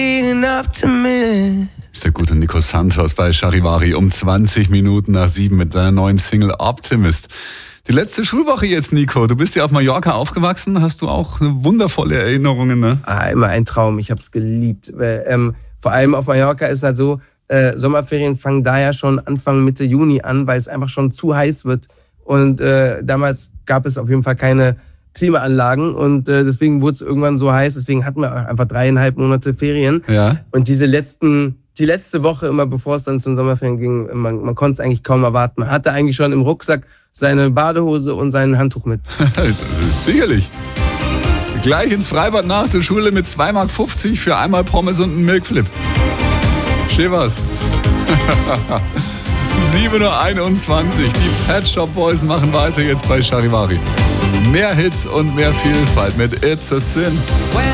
enough to miss. Der gute Nico Santos bei Charivari um 20 Minuten nach 7 mit seiner neuen Single Optimist. Die letzte Schulwoche jetzt, Nico. Du bist ja auf Mallorca aufgewachsen. Hast du auch wundervolle Erinnerungen, ne? Immer ein Traum. Ich hab's geliebt. Vor allem auf Mallorca ist halt so, Sommerferien fangen da ja schon Anfang, Mitte Juni an, weil es einfach schon zu heiß wird. Und damals gab es auf jeden Fall keine Klimaanlagen und deswegen wurde es irgendwann so heiß. Deswegen hatten wir einfach 3,5 Monate Ferien. Ja. Und die letzte Woche, immer bevor es dann zum Sommerferien ging, man konnte es eigentlich kaum erwarten. Man hatte eigentlich schon im Rucksack seine Badehose und sein Handtuch mit. Sicherlich. Gleich ins Freibad nach der Schule mit 2,50 Mark für einmal Pommes und einen Milkflip. Schön was. 7:21 Uhr. Die Pet Shop Boys machen weiter jetzt bei Charivari. Mehr Hits und mehr Vielfalt mit It's a Sin.